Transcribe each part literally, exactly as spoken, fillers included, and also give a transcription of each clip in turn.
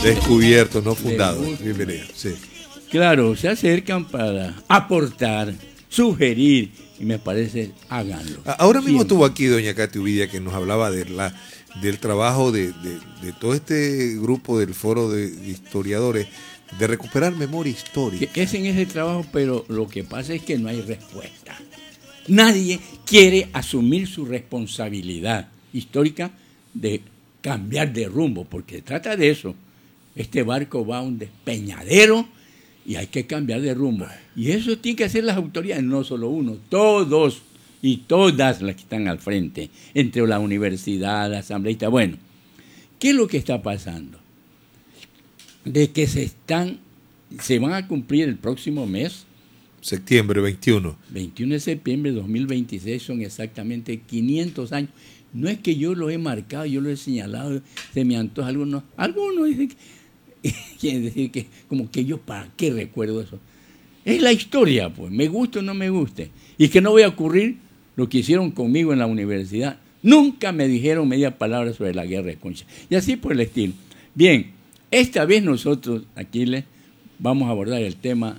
Descubiertos, no fundados. Bienvenido. Sí. Claro, se acercan para aportar, sugerir, y me parece, háganlo. Ahora mismo Siempre. estuvo aquí doña Katy Uvidia, que nos hablaba de la, del trabajo de, de, de todo este grupo del Foro de Historiadores, de recuperar memoria histórica. Que, que hacen ese trabajo, pero lo que pasa es que no hay respuesta. Nadie quiere asumir su responsabilidad histórica de cambiar de rumbo, porque se trata de eso. Este barco va a un despeñadero y hay que cambiar de rumbo. Y eso tienen que hacer las autoridades, no solo uno, todos y todas las que están al frente, entre la universidad, la asambleísta. Bueno, ¿qué es lo que está pasando? De que se están, se van a cumplir el próximo mes, Septiembre veintiuno. veintiuno de septiembre de dos mil veintiséis, son exactamente quinientos años. No es que yo lo he marcado, yo lo he señalado, se me antoja algunos, algunos dicen que, quieren decir que, como que yo, ¿para qué recuerdo eso? Es la historia, pues, me guste o no me guste. Y que no voy a ocurrir lo que hicieron conmigo en la universidad. Nunca me dijeron media palabra sobre la guerra de Concha. Y así por el estilo. Bien, esta vez nosotros, aquí les vamos a abordar el tema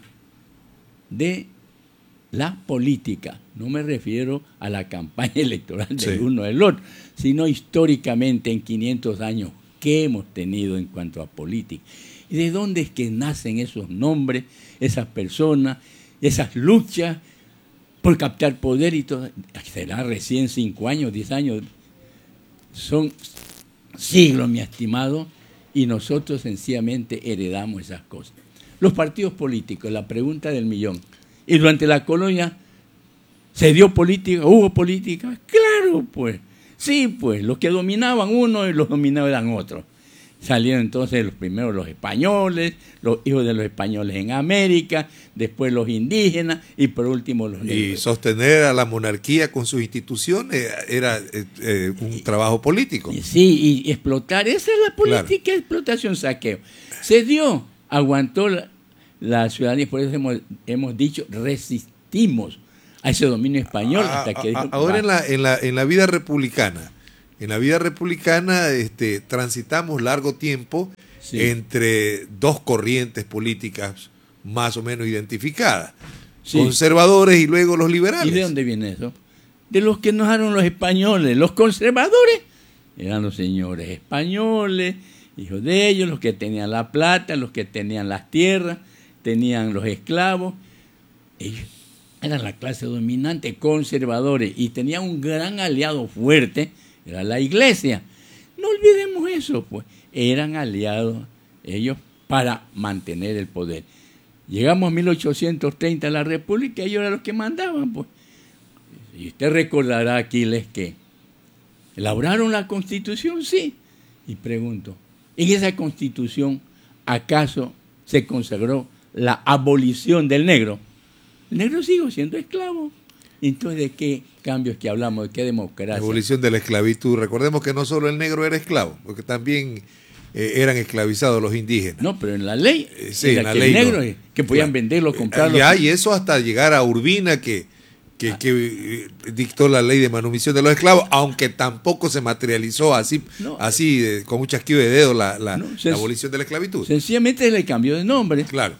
de la política. No me refiero a la campaña electoral del sí. uno del otro, sino históricamente en quinientos años que hemos tenido en cuanto a política. ¿Y de dónde es que nacen esos nombres, esas personas, esas luchas por captar poder y todo? Será recién cinco años, diez años. Son siglos, mi estimado, y nosotros sencillamente heredamos esas cosas. Los partidos políticos, la pregunta del millón. Y durante la colonia, ¿se dio política? ¿Hubo política? Claro, pues. Sí, pues. Los que dominaban uno y los dominados eran otros. Salieron entonces los primeros los españoles, los hijos de los españoles en América, después los indígenas y por último los negros. Y sostener a la monarquía con sus instituciones era eh, eh, un trabajo político. Sí, y explotar, esa es la política, claro. Explotación, saqueo. Se dio, aguantó la, la ciudadanía, por eso hemos, hemos dicho, resistimos a ese dominio español a, hasta que... A, dijo, ahora en la, en, la, en la vida republicana, en la vida republicana este, transitamos largo tiempo sí. entre dos corrientes políticas más o menos identificadas, sí. conservadores y luego los liberales. ¿Y de dónde viene eso? De los que nos dieron los españoles. Los conservadores eran los señores españoles, hijos de ellos, los que tenían la plata, los que tenían las tierras, tenían los esclavos. Ellos eran la clase dominante, conservadores, y tenían un gran aliado fuerte, era la iglesia. No olvidemos eso, pues. Eran aliados ellos para mantener el poder. Llegamos a mil ochocientos treinta a la República y ellos eran los que mandaban, pues. Y usted recordará, Aquiles, que elaboraron la Constitución, sí. Y pregunto, ¿en esa Constitución acaso se consagró la abolición del negro? El negro sigue siendo esclavo. Entonces, ¿de qué cambios que hablamos? ¿De qué democracia? La abolición de la esclavitud. Recordemos que no solo el negro era esclavo, porque también eh, eran esclavizados los indígenas. No, pero en la ley, eh, sí, era en la que ley el negro, no. que podían claro. venderlo, comprarlo. Ya, y eso hasta llegar a Urbina, que, que, ah. que eh, dictó la ley de manumisión de los esclavos, aunque tampoco se materializó así, no, así eh, con un chasquido de dedo la, la, no, la abolición de la esclavitud. Sencillamente se le cambió de nombre. Claro.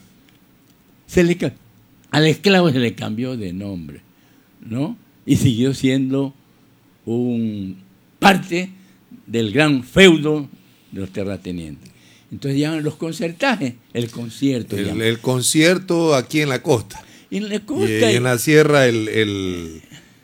Se le, al esclavo se le cambió de nombre, ¿no? Y siguió siendo un parte del gran feudo de los terratenientes. Entonces llaman los concertajes, el concierto. El, el concierto aquí en la costa. Y en la costa. Y, y en la sierra el, el,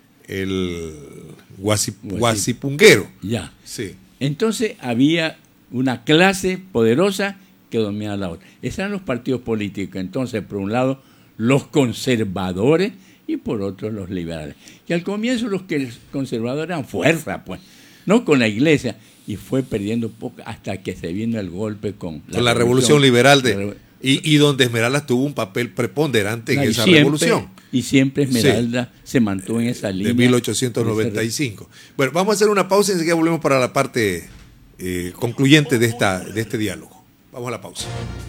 el guasip, guasipunguero. Ya. Sí. Entonces había una clase poderosa que dominaba la otra. Esos eran los partidos políticos. Entonces, por un lado, los conservadores y por otro los liberales. Que al comienzo los que conservadores eran fuerza, pues, no con la iglesia, y fue perdiendo poco hasta que se vino el golpe con la, con la revolución, revolución liberal de y, y donde Esmeralda tuvo un papel preponderante en esa siempre, revolución. Y siempre Esmeralda sí. se mantuvo en esa línea. De mil ochocientos noventa y cinco. Bueno, vamos a hacer una pausa y enseguida volvemos para la parte eh, concluyente de esta de este diálogo. Vamos a la pausa.